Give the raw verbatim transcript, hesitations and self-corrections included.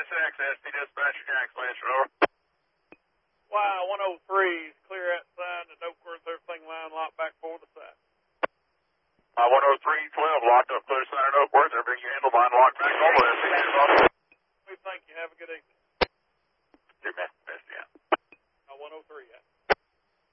six, S P dispatcher, Jack Blanchard, over. Y one oh three is clear outside the Oakworth, everything line locked back forward to side. Uh, one oh three, twelve, locked up, clear center, Oakworth, everything you handle, line locked back over, S P hands off. We thank you. Have a good evening.